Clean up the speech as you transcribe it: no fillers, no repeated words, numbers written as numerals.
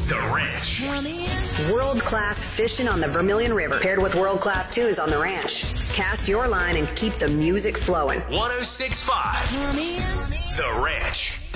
The Ranch. World-class fishing on the Vermilion River, paired with world-class tunes on the ranch. Cast your line and keep the music flowing. 106.5. The Ranch.